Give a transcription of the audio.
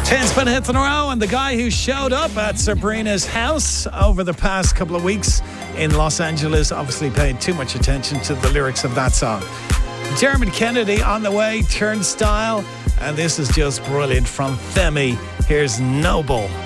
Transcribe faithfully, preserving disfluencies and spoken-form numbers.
Ten spin hits in a row, and the guy who showed up at Sabrina's house over the past couple of weeks in Los Angeles obviously paid too much attention to the lyrics of that song. Dermot Kennedy on the way, Turnstile, and this is just brilliant from Femi. Here's Noble.